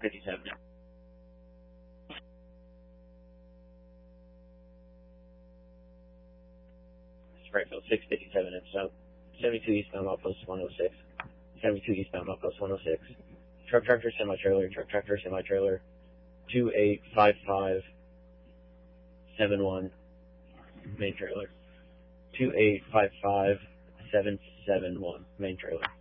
57. Springfield, 657 and south. 72 eastbound, outpost 106. 72 eastbound, outpost 106. Truck tractor, semi-trailer, 285571, main trailer. 2855771, main trailer.